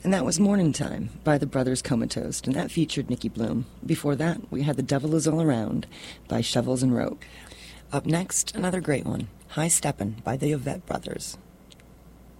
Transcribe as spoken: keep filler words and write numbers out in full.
And that was Morning Time by the Brothers Comatose, and that featured Nicky Bloom. Before that, we had The Devil Is All Around by Shovels and Rope. Up next, another great one, High Steppin' by the Yvette Brothers.